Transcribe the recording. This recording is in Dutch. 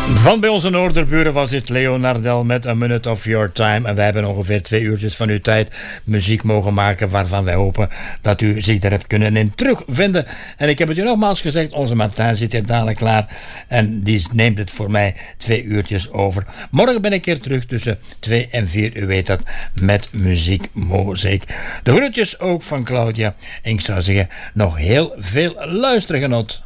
Van bij onze Noorderburen was dit Leonardel met A Minute of Your Time. En wij hebben ongeveer 2 uurtjes van uw tijd muziek mogen maken, waarvan wij hopen dat u zich daar hebt kunnen in terugvinden. En ik heb het u nogmaals gezegd, onze Martijn zit hier dadelijk klaar. En die neemt het voor mij 2 uurtjes over. Morgen ben ik hier terug tussen 2 en 4, u weet dat, met muziek mozaïek. De groetjes ook van Claudia. En ik zou zeggen, nog heel veel luistergenot.